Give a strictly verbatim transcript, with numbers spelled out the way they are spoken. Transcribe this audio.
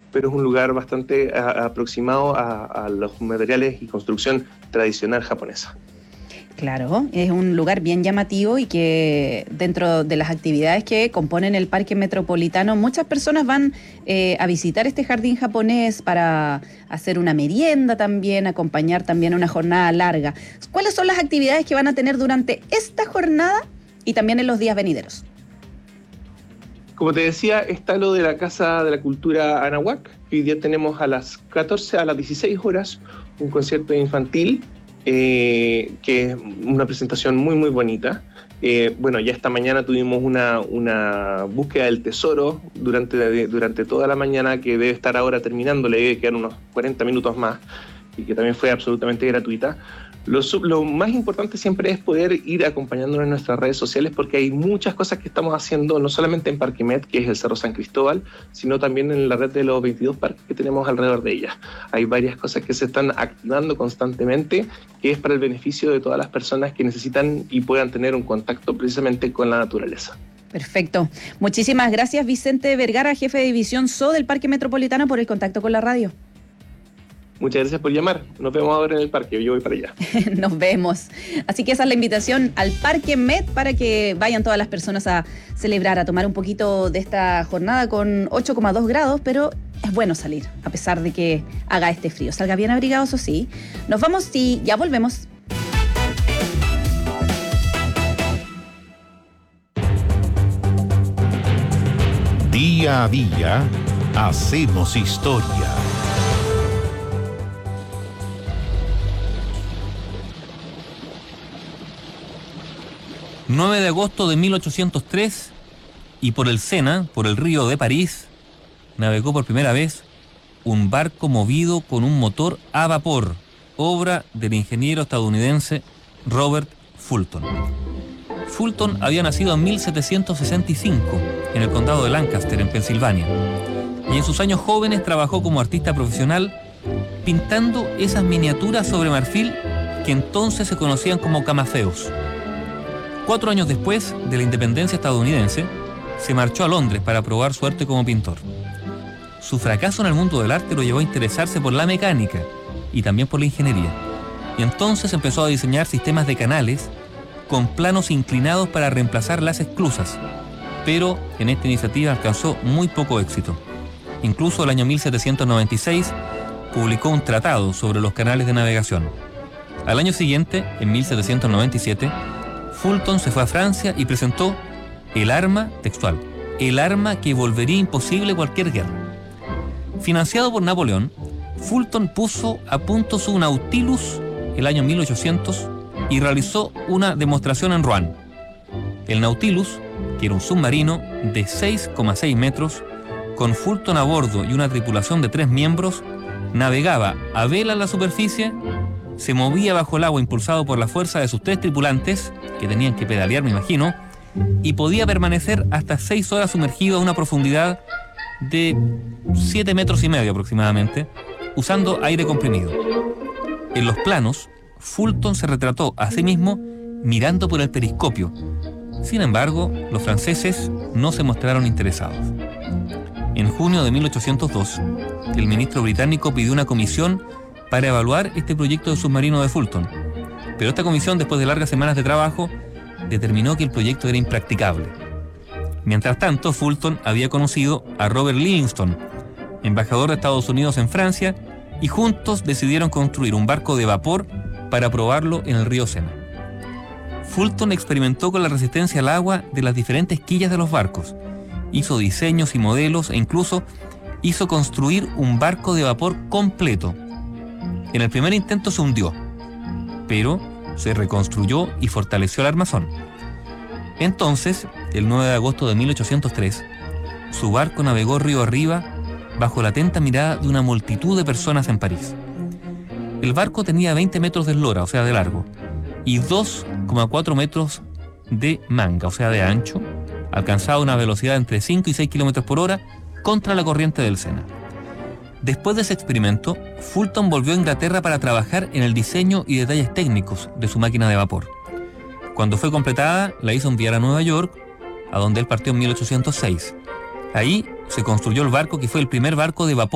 pero es un lugar bastante a, aproximado a, a los materiales y construcción tradicional japonesa. Claro, es un lugar bien llamativo y que dentro de las actividades que componen el Parque Metropolitano, muchas personas van eh, a visitar este jardín japonés para hacer una merienda también, acompañar también una jornada larga. ¿Cuáles son las actividades que van a tener durante esta jornada y también en los días venideros? Como te decía, está lo de la Casa de la Cultura Anahuac, que hoy día tenemos a las catorce, a las dieciséis horas, un concierto infantil, Eh, que es una presentación muy muy bonita. Eh, bueno, ya esta mañana tuvimos una, una búsqueda del tesoro durante, durante toda la mañana, que debe estar ahora terminando, le debe quedar unos cuarenta minutos más, y que también fue absolutamente gratuita. Lo, lo más importante siempre es poder ir acompañándonos en nuestras redes sociales, porque hay muchas cosas que estamos haciendo, no solamente en Parque Met, que es el Cerro San Cristóbal, sino también en la red de los veintidós parques que tenemos alrededor de ella. Hay varias cosas que se están activando constantemente, que es para el beneficio de todas las personas que necesitan y puedan tener un contacto precisamente con la naturaleza. Perfecto. Muchísimas gracias, Vicente Vergara, jefe de división S O del Parque Metropolitano, por el contacto con la radio. Muchas gracias por llamar. Nos vemos ahora en el parque. Yo voy para allá. Nos vemos. Así que esa es la invitación al Parque Met para que vayan todas las personas a celebrar, a tomar un poquito de esta jornada con ocho coma dos grados, pero es bueno salir, a pesar de que haga este frío. Salga bien abrigado, eso sí. Nos vamos y ya volvemos. Día a día, hacemos historia. nueve de agosto de mil ochocientos tres, y por el Sena, por el río de París, navegó por primera vez un barco movido con un motor a vapor, obra del ingeniero estadounidense Robert Fulton. Fulton había nacido en mil setecientos sesenta y cinco en el condado de Lancaster, en Pensilvania, y en sus años jóvenes trabajó como artista profesional pintando esas miniaturas sobre marfil que entonces se conocían como camafeos. Cuatro años después de la independencia estadounidense, se marchó a Londres para probar suerte como pintor. Su fracaso en el mundo del arte lo llevó a interesarse por la mecánica y también por la ingeniería. Y entonces empezó a diseñar sistemas de canales con planos inclinados para reemplazar las esclusas. Pero en esta iniciativa alcanzó muy poco éxito. Incluso el año mil setecientos noventa y seis publicó un tratado sobre los canales de navegación. Al año siguiente, en mil setecientos noventa y siete, Fulton se fue a Francia y presentó el arma, textual, el arma que volvería imposible cualquier guerra. Financiado por Napoleón, Fulton puso a punto su Nautilus el año mil ochocientos y realizó una demostración en Rouen. El Nautilus, que era un submarino de seis coma seis metros, con Fulton a bordo y una tripulación de tres miembros, navegaba a vela en la superficie, se movía bajo el agua impulsado por la fuerza de sus tres tripulantes, que tenían que pedalear, me imagino, y podía permanecer hasta seis horas sumergido a una profundidad de siete metros y medio aproximadamente, usando aire comprimido. En los planos, Fulton se retrató a sí mismo mirando por el periscopio. Sin embargo, los franceses no se mostraron interesados. En junio de mil ochocientos dos, el ministro británico pidió una comisión para evaluar este proyecto de submarino de Fulton. Pero esta comisión, después de largas semanas de trabajo, determinó que el proyecto era impracticable. Mientras tanto, Fulton había conocido a Robert Livingston, embajador de Estados Unidos en Francia, y juntos decidieron construir un barco de vapor para probarlo en el río Sena. Fulton experimentó con la resistencia al agua de las diferentes quillas de los barcos, hizo diseños y modelos e incluso hizo construir un barco de vapor completo. En el primer intento se hundió, pero se reconstruyó y fortaleció el armazón. Entonces, el nueve de agosto de mil ochocientos tres, su barco navegó río arriba bajo la atenta mirada de una multitud de personas en París. El barco tenía veinte metros de eslora, o sea de largo, y dos coma cuatro metros de manga, o sea de ancho, alcanzaba una velocidad entre cinco y seis kilómetros por hora contra la corriente del Sena. Después de ese experimento, Fulton volvió a Inglaterra para trabajar en el diseño y detalles técnicos de su máquina de vapor. Cuando fue completada, la hizo enviar a Nueva York, a donde él partió en mil ochocientos seis. Ahí se construyó el barco que fue el primer barco de vapor